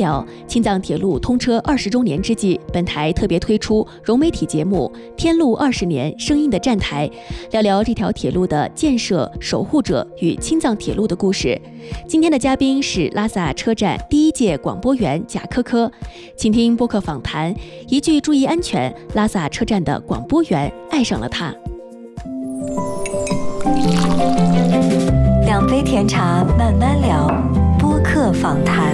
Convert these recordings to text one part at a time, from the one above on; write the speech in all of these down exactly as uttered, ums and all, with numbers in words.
聊，青藏铁路通车二十周年之际，本台特别推出融媒体节目《天路二十年声音的站台》，聊聊这条铁路的建设、守护者与青藏铁路的故事。今天的嘉宾是拉萨车站第一届广播员贾科科，请听播客访谈，一句注意安全，拉萨车站的广播员爱上了它。 两杯甜茶慢慢聊，播客访谈。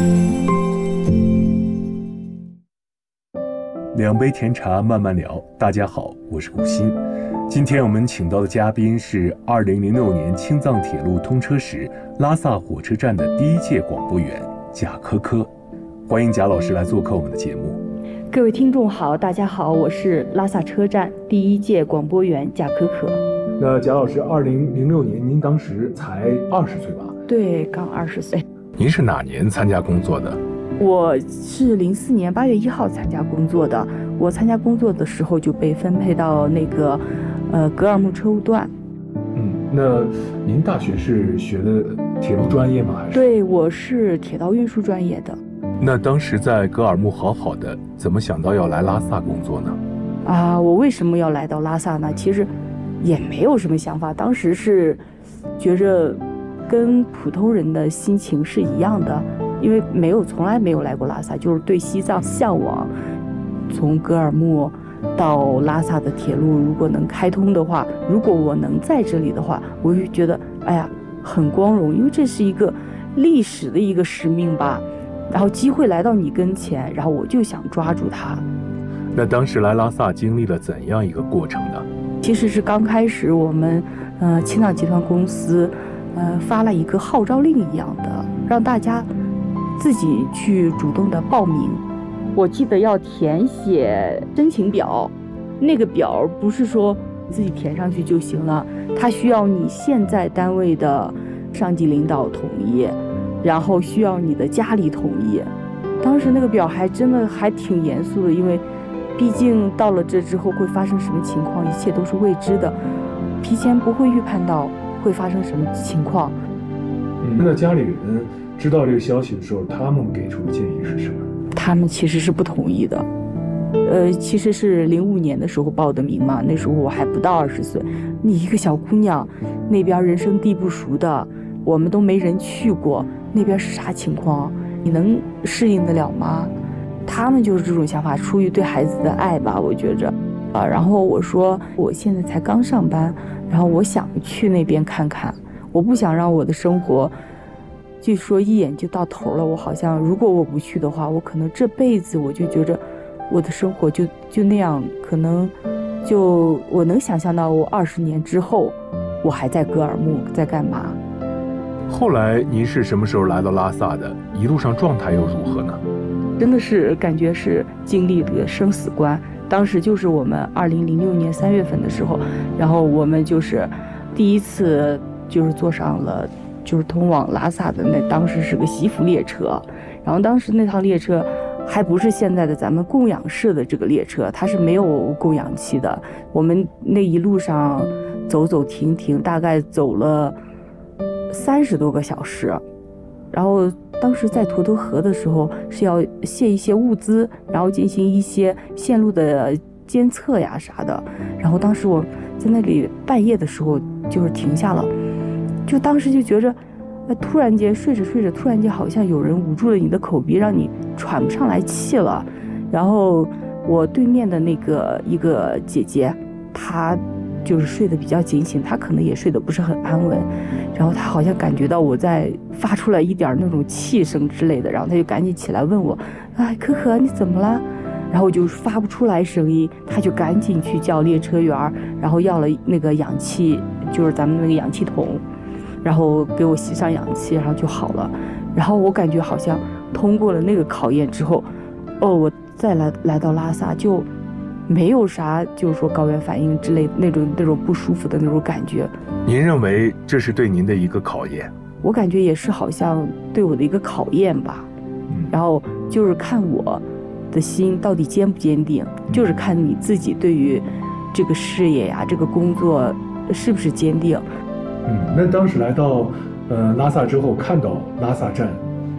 两杯甜茶慢慢聊，大家好，我是古鑫。今天我们请到的嘉宾是二零零六年青藏铁路通车时拉萨火车站的第一届广播员贾科科，欢迎贾老师来做客我们的节目。 各位听众好，大家好，我是拉萨车站第一届广播员贾科科。 那贾老师，二零零六年您当时才二十岁吧？ 对，刚二十岁。 您是哪年参加工作的？ 我是零四年八月一号参加工作的。我参加工作的时候就被分配到那个，呃，格尔木车务段。 嗯，那您大学是学的铁路专业吗？还是？ 对，我是铁道运输专业的。 那当时在格尔木好好的，怎么想到要来拉萨工作呢？ 啊，我为什么要来到拉萨呢？其实也没有什么想法，当时是觉着跟普通人的心情是一样的，因为没有从来没有来过拉萨，就是对西藏向往。从格尔木到拉萨的铁路如果能开通的话，如果我能在这里的话，我就觉得哎呀很光荣，因为这是一个历史的一个使命吧，然后机会来到你跟前，然后我就想抓住它。 那当时来拉萨经历了怎样一个过程呢？ 其实是刚开始我们呃青藏集团公司呃发了一个号召令一样的，让大家自己去主动的报名。我记得要填写申请表，那个表不是说自己填上去就行了，它需要你现在单位的上级领导同意，然后需要你的家里同意。当时那个表还真的还挺严肃的，因为毕竟到了这之后会发生什么情况，一切都是未知的，提前不会预判到会发生什么情况。 嗯，那家里人知道这个消息的时候，他们给出的建议是什么？ 他们其实是不同意的。呃，其实是零五年的时候报的名嘛，那时候我还不到二十岁，你一个小姑娘，那边人生地不熟的，我们都没人去过，那边是啥情况？你能适应得了吗？他们就是这种想法，出于对孩子的爱吧，我觉着。啊，然后我说我现在才刚上班，然后我想去那边看看，我不想让我的生活就说一眼就到头了。我好像如果我不去的话，我可能这辈子我就觉着我的生活就就那样，可能就我能想象到我二十年之后我还在格尔木在干嘛。 后来您是什么时候来到拉萨的？一路上状态又如何呢？ 真的是感觉是经历了生死关。当时就是我们二零零六年三月份的时候，然后我们就是第一次就是坐上了就是通往拉萨的那当时是个西服列车，然后当时那趟列车还不是现在的咱们供氧式的这个列车，它是没有供氧气的。我们那一路上走走停停，大概走了三十多个小时。然后当时在沱沱河的时候是要卸一些物资，然后进行一些线路的监测呀啥的。然后当时我在那里半夜的时候就是停下了，就当时就觉着呃，突然间睡着睡着，突然间好像有人捂住了你的口鼻，让你喘不上来气了。然后我对面的那个一个姐姐，她就是睡得比较警醒，她可能也睡得不是很安稳，然后她好像感觉到我在发出来一点那种气声之类的，然后她就赶紧起来问我，哎，可可你怎么了？然后我就发不出来声音，她就赶紧去叫列车员，然后要了那个氧气，就是咱们那个氧气筒，然后给我吸上氧气，然后就好了。然后我感觉好像通过了那个考验之后，哦，我再来来到拉萨就没有啥就是说高原反应之类的那种那种不舒服的那种感觉。 您认为这是对您的一个考验？ 我感觉也是好像对我的一个考验吧。嗯，然后就是看我的心到底坚不坚定，就是看你自己对于这个事业呀、这个工作是不是坚定。 嗯，那当时来到呃拉萨之后，看到拉萨站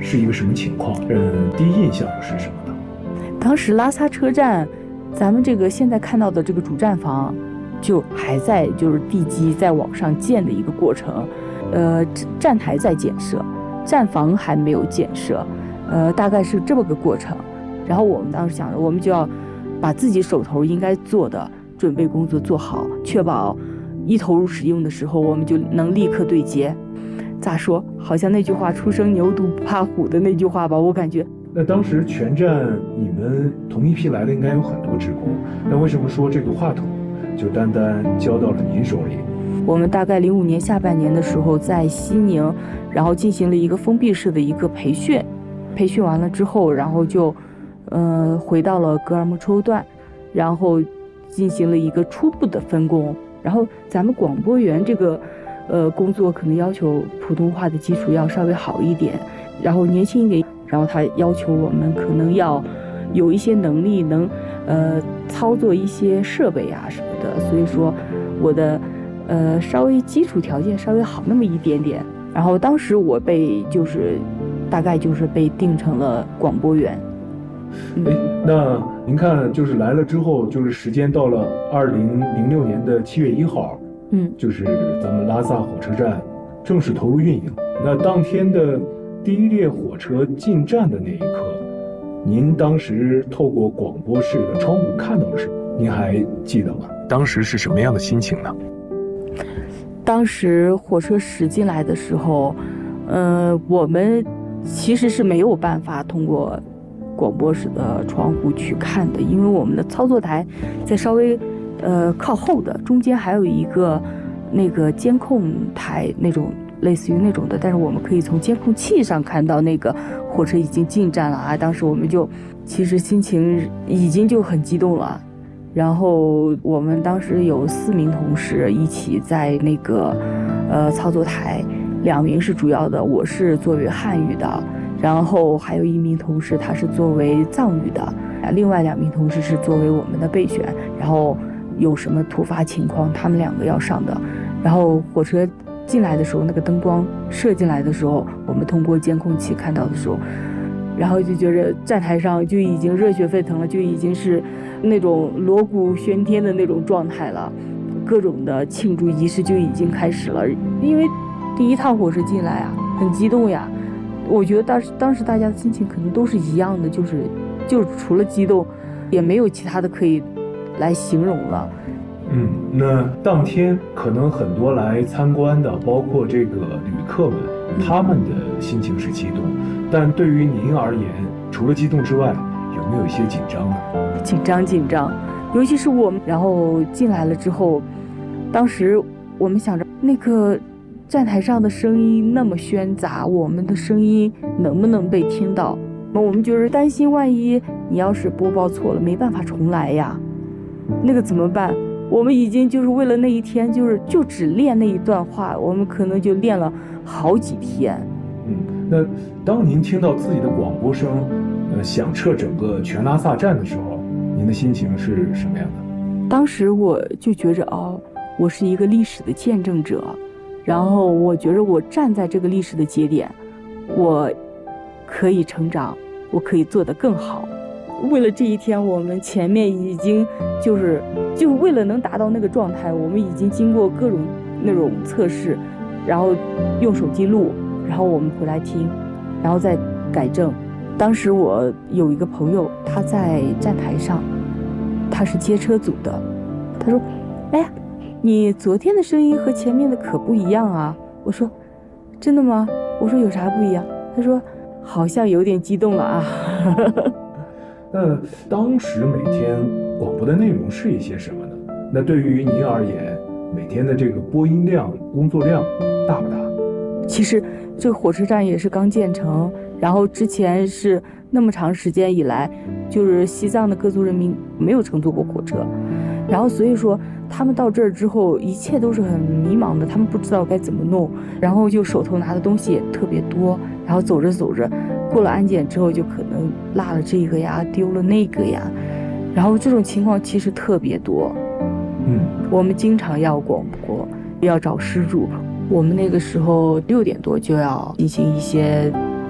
是一个什么情况？嗯，第一印象又是什么呢？ 当时拉萨车站，咱们这个现在看到的这个主站房，就还在就是地基在往上建的一个过程，呃，站台在建设，站房还没有建设，呃，大概是这么个过程。然后我们当时想着，我们就要把自己手头应该做的准备工作做好，确保一投入使用的时候，我们就能立刻对接。咋说？好像那句话"初生牛犊不怕虎"的那句话吧，我感觉。 那当时全站你们同一批来的应该有很多职工，那为什么说这个话筒就单单交到了您手里？ 我们大概零五年下半年的时候，在西宁，然后进行了一个封闭式的一个培训，培训完了之后，然后就，呃，回到了格尔木抽段，然后进行了一个初步的分工。然后咱们广播员这个。呃，工作可能要求普通话的基础要稍微好一点，然后年轻一点，然后他要求我们可能要有一些能力，能呃操作一些设备啊什么的。所以说，我的呃稍微基础条件稍微好那么一点点。然后当时我被就是大概就是被定成了广播员。 哎、嗯，那您看，就是来了之后，就是时间到了二零零六年的七月一号。 嗯， 就是咱们拉萨火车站正式投入运营。那当天的第一列火车进站的那一刻，您当时透过广播室的窗户看到了什么？您还记得吗？当时是什么样的心情呢？ 当时火车驶进来的时候，呃，我们其实是没有办法通过广播室的窗户去看的，因为我们的操作台在稍微。呃，靠后的中间还有一个那个监控台，那种类似于那种的，但是我们可以从监控器上看到那个火车已经进站了啊。当时我们就其实心情已经就很激动了。然后我们当时有四名同事一起在那个呃操作台，两名是主要的，我是作为汉语的，然后还有一名同事他是作为藏语的，另外两名同事是作为我们的备选，然后。有什么突发情况，他们两个要上的。然后火车进来的时候，那个灯光射进来的时候，我们通过监控器看到的时候，然后就觉着站台上就已经热血沸腾了，就已经是那种锣鼓喧天的那种状态了，各种的庆祝仪式就已经开始了。因为第一趟火车进来啊，很激动呀。我觉得当时当时大家的心情可能都是一样的，就是就是除了激动，也没有其他的可以。来形容了。 嗯，那当天可能很多来参观的，包括这个旅客们，他们的心情是激动，但对于您而言，除了激动之外，有没有一些紧张呢？ 紧张紧张，尤其是我们，然后进来了之后，当时我们想着那个站台上的声音那么喧杂，我们的声音能不能被听到？那我们就是担心，万一你要是播报错了，没办法重来呀。那个怎么办？我们已经就是为了那一天，就是就只练那一段话，我们可能就练了好几天。 嗯，那当您听到自己的广播声，呃，响彻整个全拉萨站的时候，您的心情是什么样的？ 当时我就觉着，哦，我是一个历史的见证者，然后我觉着我站在这个历史的节点，我可以成长，我可以做得更好。为了这一天，我们前面已经就是就是为了能达到那个状态，我们已经经过各种那种测试，然后用手机录，然后我们回来听，然后再改正。当时我有一个朋友，他在站台上，他是接车组的，他说：“哎呀，你昨天的声音和前面的可不一样啊。”我说：“真的吗？”我说：“有啥不一样？”他说：“好像有点激动了啊。” 那当时每天广播的内容是一些什么呢？那对于您而言，每天的这个播音量、工作量大不大？ 其实这个火车站也是刚建成，然后之前是那么长时间以来，就是西藏的各族人民没有乘坐过火车，然后所以说他们到这儿之后，一切都是很迷茫的，他们不知道该怎么弄，然后就手头拿的东西也特别多，然后走着走着，过了安检之后就可能落了这个呀，丢了那个呀，然后这种情况其实特别多。 嗯， 我们经常要广播，要找失主。我们那个时候六点多就要进行一些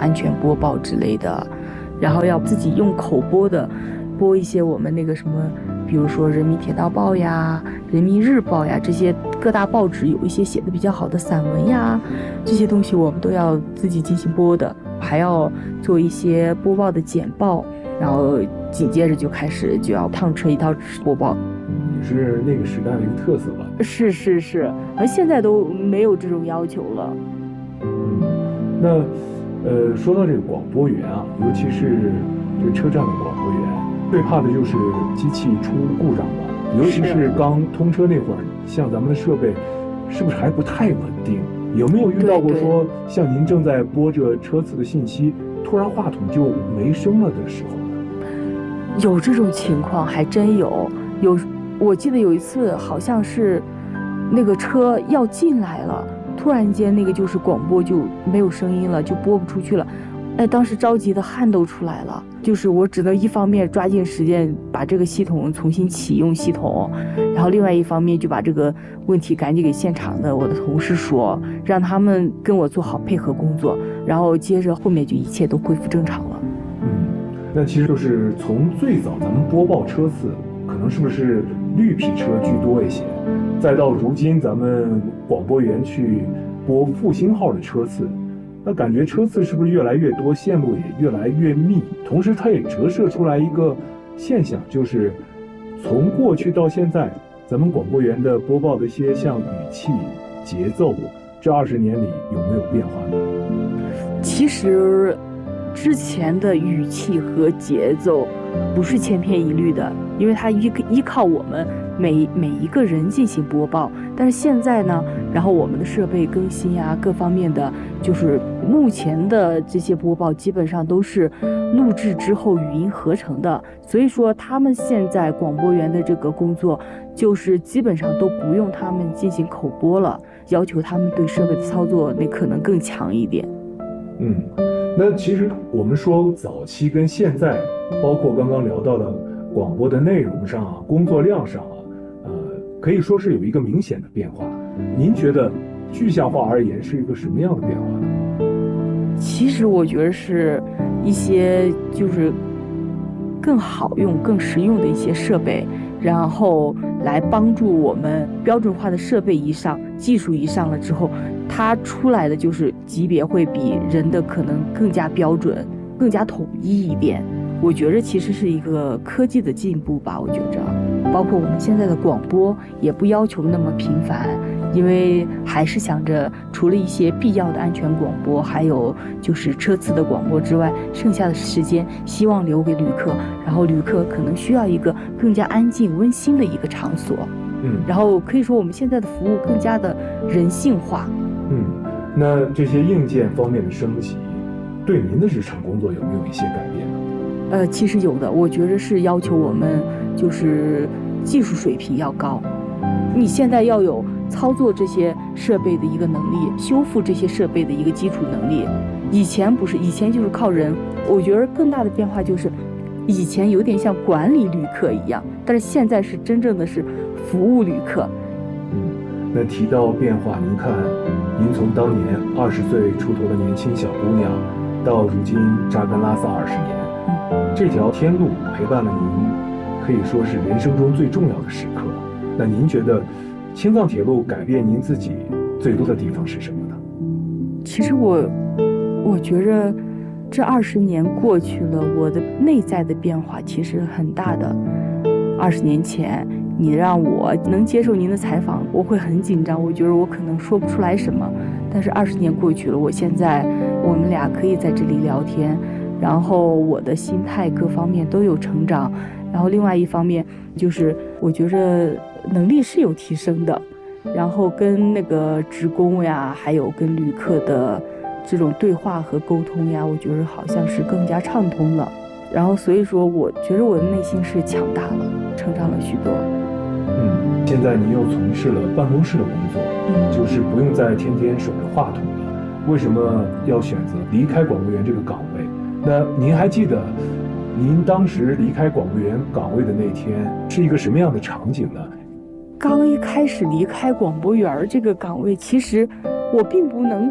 安全播报之类的，然后要自己用口播的播一些我们那个什么，比如说人民铁道报呀、人民日报呀，这些各大报纸有一些写的比较好的散文呀，这些东西我们都要自己进行播的，还要做一些播报的简报，然后紧接着就开始就要趟车一套播报。 也是那个时代的一个特色吧。 是是是，而现在都没有这种要求了。 嗯，那呃，说到这个广播员啊，尤其是这个车站的广播员，最怕的就是机器出故障吧。尤其是刚通车那会儿，像咱们的设备是不是还不太稳定？有没有遇到过说，像您正在播着车次的信息，突然话筒就没声了的时候呢？ 有这种情况，还真有。有，我记得有一次好像是那个车要进来了，突然间那个就是广播就没有声音了，就播不出去了。哎，当时着急的汗都出来了，就是我只能一方面抓紧时间把这个系统重新启用系统，然后另外一方面就把这个问题赶紧给现场的我的同事说，让他们跟我做好配合工作，然后接着后面就一切都恢复正常了。 嗯，那其实就是从最早咱们播报车次，可能是不是绿皮车居多一些，再到如今咱们广播员去播复兴号的车次。那感觉车次是不是越来越多，线路也越来越密？同时，它也折射出来一个现象，就是从过去到现在，咱们广播员的播报的一些像语气、节奏，这二十年里有没有变化呢？ 其实，之前的语气和节奏不是千篇一律的，因为它依依靠我们每每一个人进行播报。但是现在呢，然后我们的设备更新呀，各方面的，就是目前的这些播报基本上都是录制之后语音合成的，所以说他们现在广播员的这个工作就是基本上都不用他们进行口播了，要求他们对设备的操作那可能更强一点。 嗯，那其实我们说早期跟现在，包括刚刚聊到的广播的内容上啊，工作量上啊，呃，可以说是有一个明显的变化。您觉得具象化而言是一个什么样的变化呢？ 其实我觉得是一些就是更好用、更实用的一些设备，然后来帮助我们标准化的设备一上、技术一上了之后，它出来的就是级别会比人的可能更加标准、更加统一一点。我觉着其实是一个科技的进步吧。我觉着，包括我们现在的广播也不要求那么频繁，因为还是想着除了一些必要的安全广播，还有就是车次的广播之外，剩下的时间希望留给旅客，然后旅客可能需要一个更加安静温馨的一个场所。 嗯， 然后可以说我们现在的服务更加的人性化。 嗯，那这些硬件方面的升级，对您的日常工作有没有一些改变呢？ 呃，其实有的，我觉得是要求我们就是技术水平要高，你现在要有操作这些设备的一个能力，修复这些设备的一个基础能力。以前不是，以前就是靠人。我觉得更大的变化就是，以前有点像管理旅客一样，但是现在是真正的是服务旅客。 嗯，那提到变化，您看，您从当年二十岁出头的年轻小姑娘，到如今扎根拉萨二十年。这条天路陪伴了您，可以说是人生中最重要的时刻。那您觉得青藏铁路改变您自己最多的地方是什么呢？ 其实我我觉着这二十年过去了，我的内在的变化其实很大的。二十年前你让我能接受您的采访，我会很紧张，我觉得我可能说不出来什么。但是二十年过去了，我现在我们俩可以在这里聊天，然后我的心态各方面都有成长，然后另外一方面就是我觉着能力是有提升的，然后跟那个职工呀，还有跟旅客的这种对话和沟通呀，我觉得好像是更加畅通了。然后所以说我觉得我的内心是强大了，成长了许多。 嗯，现在您又从事了办公室的工作， 嗯， 就是不用再天天守着话筒了。为什么要选择离开广播员这个岗位？那您还记得您当时离开广播员岗位的那天是一个什么样的场景呢？ 刚一开始离开广播员这个岗位，其实我并不能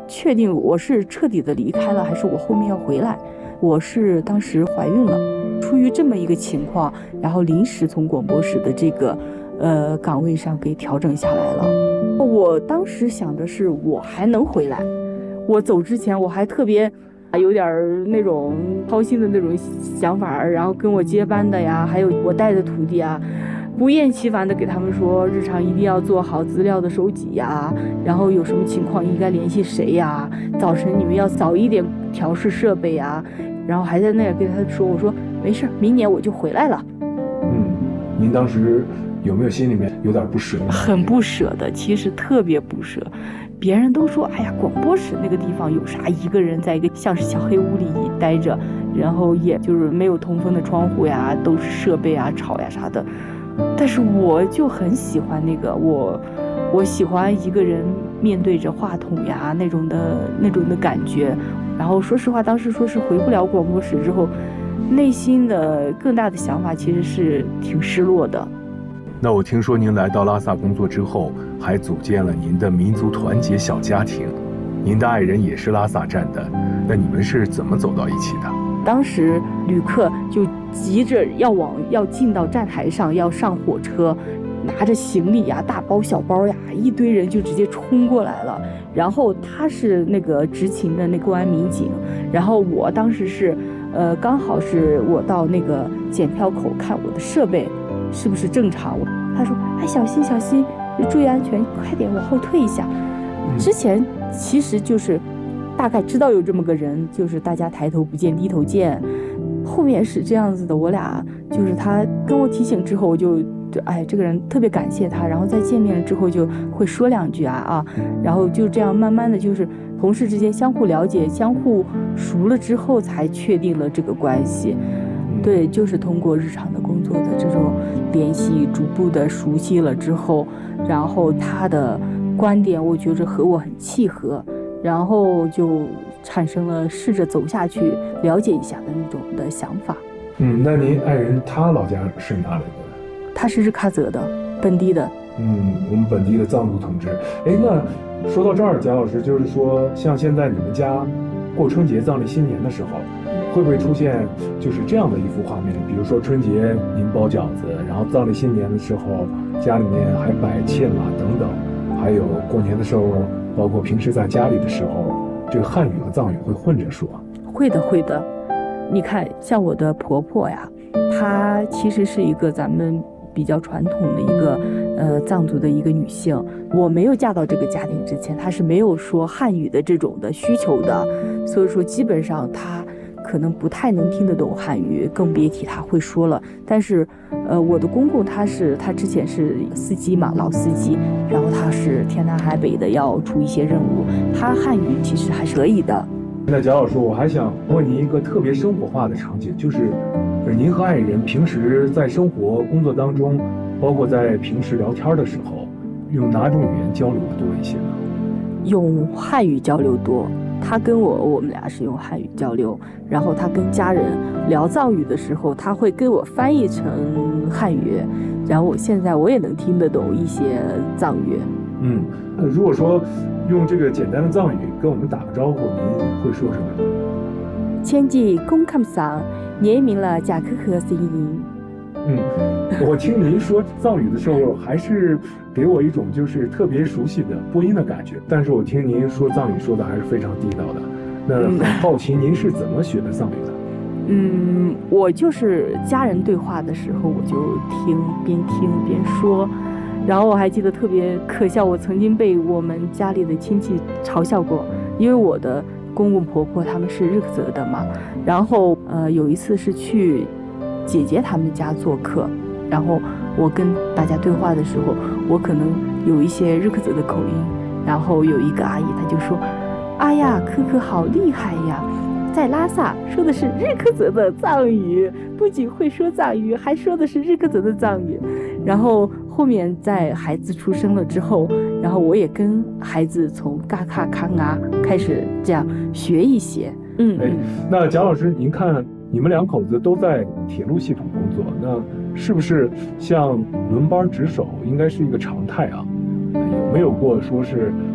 确定我是彻底的离开了，还是我后面要回来。我是当时怀孕了，出于这么一个情况，然后临时从广播室的这个呃岗位上给调整下来了。我当时想的是我还能回来，我走之前我还特别有点那种操心的那种想法，然后跟我接班的呀，还有我带的徒弟啊，不厌其烦的给他们说，日常一定要做好资料的收集呀，然后有什么情况应该联系谁呀，早晨你们要早一点调试设备呀，然后还在那儿跟他说，我说没事，明年我就回来了。 嗯，您当时有没有心里面有点不舍？ 很不舍的，其实特别不舍。别人都说，哎呀，广播室那个地方有啥？一个人在一个像是小黑屋里待着，然后也就是没有通风的窗户呀，都是设备啊、吵呀啥的。但是我就很喜欢那个，我我喜欢一个人面对着话筒呀那种的那种的感觉。然后说实话，当时说是回不了广播室之后，内心的更大的想法其实是挺失落的。 那我听说您来到拉萨工作之后，还组建了您的民族团结小家庭，您的爱人也是拉萨站的，那你们是怎么走到一起的？ 当时旅客就急着要往要进到站台上，要上火车，拿着行李呀、大包小包呀，一堆人就直接冲过来了。然后他是那个执勤的那个公安民警，然后我当时是，呃，刚好是我到那个检票口看我的设备是不是正常。他说：“哎，小心小心，注意安全，快点往后退一下。”之前其实就是大概知道有这么个人，就是大家抬头不见低头见。后面是这样子的，我俩就是他跟我提醒之后，我就就哎，这个人特别感谢他，然后再见面了之后就会说两句啊啊，然后就这样慢慢的就是同事之间相互了解、相互熟了之后，才确定了这个关系。对，就是通过日常的工作的这种联系，逐步的熟悉了之后，然后他的观点我觉着和我很契合，然后就产生了试着走下去了解一下的那种的想法。 嗯，那您爱人他老家是哪里的？ 他是日喀则的，本地的。 嗯，我们本地的藏族同志。哎，那说到这儿，贾老师，就是说，像现在你们家过春节、藏历新年的时候，会不会出现就是这样的一幅画面？比如说春节您包饺子，然后藏历新年的时候家里面还摆沁啦等等，还有过年的时候，包括平时在家里的时候，这个汉语和藏语会混着说？ 会的，会的。你看，像我的婆婆呀，她其实是一个咱们比较传统的一个呃藏族的一个女性。我没有嫁到这个家庭之前，她是没有说汉语的这种的需求的，所以说基本上她可能不太能听得懂汉语，更别提他会说了。但是，呃，我的公公他是他之前是司机嘛，老司机，然后他是天南海北的要出一些任务，他汉语其实还是可以的。 那贾老师，我还想问您一个特别生活化的场景，就是您和爱人平时在生活工作当中，包括在平时聊天的时候，用哪种语言交流的多一些呢？ 用汉语交流多。他跟我，我们俩是用汉语交流，然后他跟家人聊藏语的时候，他会跟我翻译成汉语，然后我现在我也能听得懂一些藏语。 嗯，如果说用这个简单的藏语跟我们打个招呼，您会说什么呢？ 千记公看桑，年明了贾可可声音。 嗯，我听您说藏语的时候，还是给我一种就是特别熟悉的播音的感觉。但是我听您说藏语说的还是非常地道的。那很好奇，您是怎么学的藏语的？ 嗯，我就是家人对话的时候，我就听，边听边说。然后我还记得特别可笑，我曾经被我们家里的亲戚嘲笑过，因为我的公公婆婆他们是日喀则的嘛。然后呃，有一次是去姐姐他们家做客，然后我跟大家对话的时候，我可能有一些日喀则的口音，然后有一个阿姨她就说：“哎呀，可可好厉害呀，在拉萨说的是日喀则的藏语，不仅会说藏语，还说的是日喀则的藏语。”然后后面在孩子出生了之后，然后我也跟孩子从嘎卡康啊开始这样学一些。嗯， 哎，那贾老师，您看你们两口子都在铁路系统工作，那是不是像轮班值守应该是一个常态啊？有没有过说是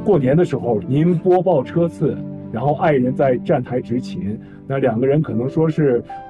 过年的时候您播报车次，然后爱人在站台执勤，那两个人可能说是